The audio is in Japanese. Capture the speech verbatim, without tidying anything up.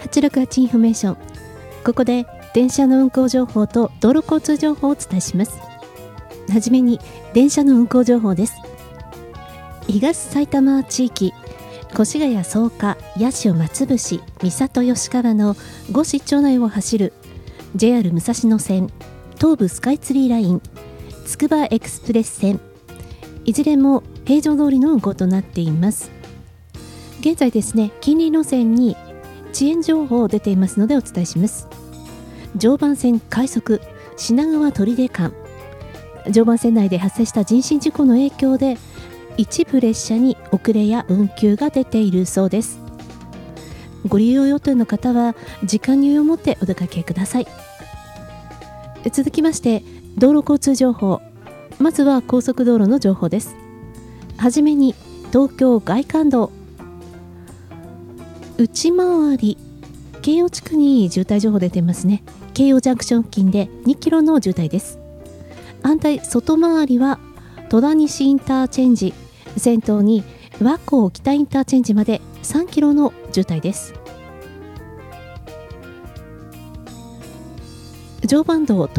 ちろくはちインフォメーション。ここで電車の運行情報と道路交通情報をお伝えします。はじめに電車の運行情報です。東埼玉地域、越谷草加、八潮松伏、三郷吉川のご市町内を走る ジェイアール 武蔵野線、東武スカイツリーライン、つくばエクスプレス線、いずれも平常通りの運行となっています。現在ですね、近隣路線に遅延情報出ていますのでお伝えします。常磐線快速品川取出間、常磐線内で発生した人身事故の影響で一部列車に遅れや運休が出ているそうです。ご利用予定の方は時間に余裕を持ってお出かけください。続きまして道路交通情報。まずは高速道路の情報です。はじめに東京外環道内回り京葉地区に渋滞情報出てますね。京葉ジャンクション付近でにキロの渋滞です。反対外回りは戸田西インターチェンジ先頭に和光北インターチェンジまでさんキロの渋滞です。常磐道